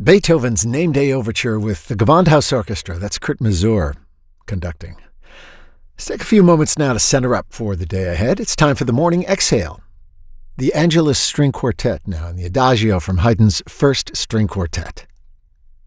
Beethoven's Name Day Overture with the Gewandhaus Orchestra. That's Kurt Masur conducting. Let's take a few moments now to center up for the day ahead. It's time for the morning exhale. The Angelus String Quartet now, and the Adagio from Haydn's First String Quartet.